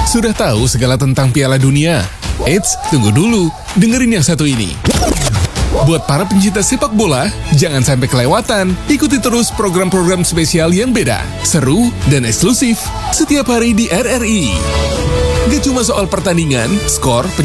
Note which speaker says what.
Speaker 1: Sudah tahu segala tentang Piala Dunia? Eits, tunggu dulu. Dengerin yang satu ini. Buat para pencinta sepak bola, jangan sampai kelewatan. Ikuti terus program-program spesial yang beda, seru, dan eksklusif setiap hari di RRI. Gak cuma soal pertandingan, skor,